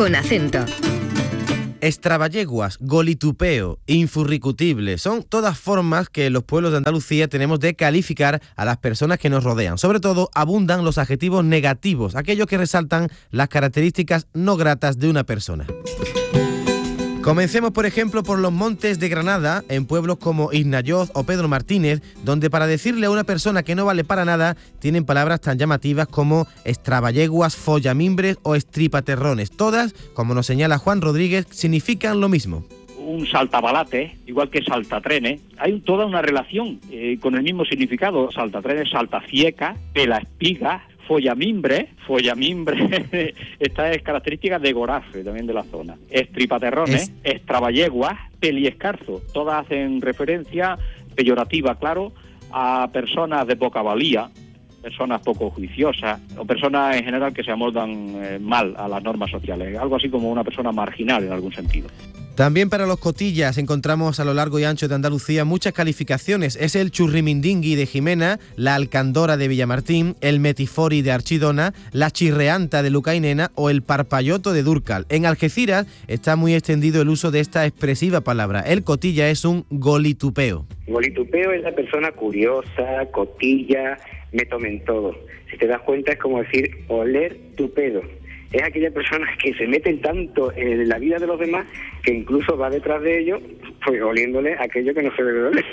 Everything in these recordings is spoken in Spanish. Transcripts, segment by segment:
Con acento. Extravayeguas, golitupeo, infurricutible, son todas formas que los pueblos de Andalucía tenemos de calificar a las personas que nos rodean. Sobre todo abundan los adjetivos negativos, aquellos que resaltan las características no gratas de una persona. Comencemos, por ejemplo, por los Montes de Granada, en pueblos como Isnayoz o Pedro Martínez, donde para decirle a una persona que no vale para nada, tienen palabras tan llamativas como extravayeguas, follamimbres o estripaterrones. Todas, como nos señala Juan Rodríguez, significan lo mismo. Un saltabalate, igual que saltatrenes, hay toda una relación con el mismo significado. Saltatrenes, saltacieca, pelaespiga, follamimbre, esta es característica de Gorafe, también de la zona. Estripaterrones, extravayeguas, peliescarzo, todas hacen referencia peyorativa, claro, a personas de poca valía, personas poco juiciosas, o personas en general que se amoldan mal a las normas sociales, algo así como una persona marginal en algún sentido. También para los cotillas encontramos a lo largo y ancho de Andalucía muchas calificaciones. Es el churrimindingui de Jimena, la alcandora de Villamartín, el metifori de Archidona, la chirreanta de Lucainena o el parpayoto de Dúrcal. En Algeciras está muy extendido el uso de esta expresiva palabra. El cotilla es un golitupeo. Golitupeo es la persona curiosa, cotilla, me tomen todo. Si te das cuenta es como decir oler tu pedo. Es aquella persona que se meten tanto en la vida de los demás que incluso va detrás de ellos pues oliéndole aquello que no se debe oler.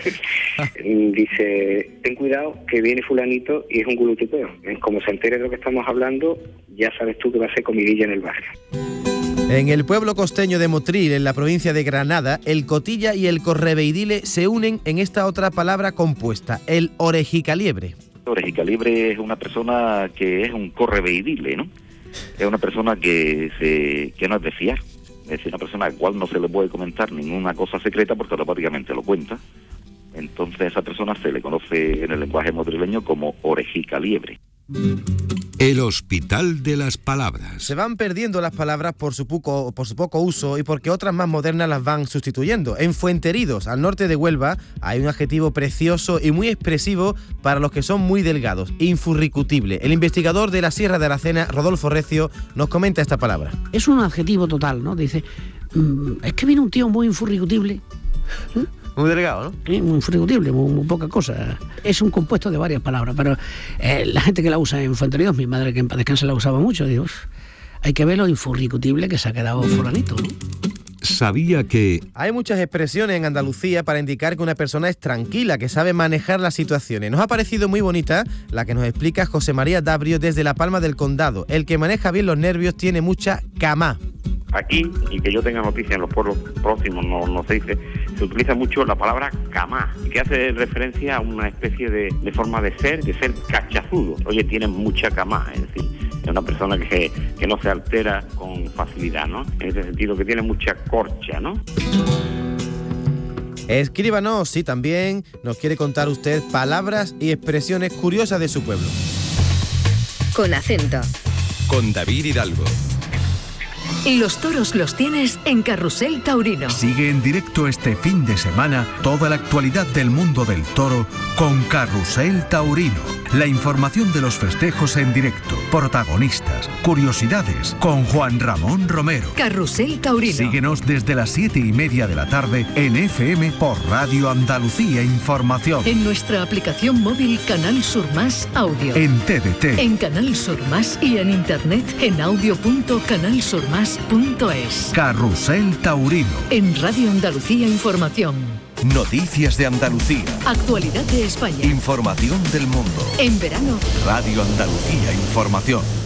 Dice, ten cuidado que viene fulanito y es un golitupeo. Como se entere de lo que estamos hablando, ya sabes tú que va a ser comidilla en el barrio. En el pueblo costeño de Motril, en la provincia de Granada, el cotilla y el correveidile se unen en esta otra palabra compuesta, el orejicaliebre. Orejicaliebre es una persona que es un correveidile, ¿no? Es una persona que no es de fiar. Es decir, una persona a la cual no se le puede comentar ninguna cosa secreta porque automáticamente lo cuenta. Entonces a esa persona se le conoce en el lenguaje motrileño como orejicaliebre. El Hospital de las Palabras. Se van perdiendo las palabras por su poco uso y porque otras más modernas las van sustituyendo. En Fuenteridos, al norte de Huelva, hay un adjetivo precioso y muy expresivo para los que son muy delgados, infurricutible. El investigador de la Sierra de Aracena, Rodolfo Recio, nos comenta esta palabra. Es un adjetivo total, ¿no? Dice, es que viene un tío muy infurricutible. Muy delgado, ¿no? Muy infurricutible, muy poca cosa. Es un compuesto de varias palabras, pero la gente que la usa en Fuenteridos, mi madre que en paz descanse la usaba mucho, digo, hay que ver lo infurricutible que se ha quedado fulanito, ¿no? Sabía que... Hay muchas expresiones en Andalucía para indicar que una persona es tranquila, que sabe manejar las situaciones. Nos ha parecido muy bonita la que nos explica José María Dabrio desde La Palma del Condado. El que maneja bien los nervios tiene mucha camá. Aquí, y que yo tenga noticia en los pueblos próximos, no se dice, se utiliza mucho la palabra camá, que hace referencia a una especie de forma de ser cachazudo. Oye, tiene mucha camá, es decir, es una persona que no se altera con facilidad, ¿no? En ese sentido, que tiene mucha corcha, ¿no? Escríbanos si también nos quiere contar usted palabras y expresiones curiosas de su pueblo. Con acento. Con David Hidalgo. Los toros los tienes en Carrusel Taurino. Sigue en directo este fin de semana toda la actualidad del mundo del toro con Carrusel Taurino. La información de los festejos en directo, protagonistas, curiosidades, con Juan Ramón Romero. Carrusel Taurino. Síguenos desde las 7:30 de la tarde en FM por Radio Andalucía Información. En nuestra aplicación móvil Canal Sur Más Audio. En TDT. En Canal Sur Más y en internet en audio.canalsurmas.es. Carrusel Taurino. En Radio Andalucía Información. Noticias de Andalucía. Actualidad de España. Información del mundo. En verano. Radio Andalucía Información.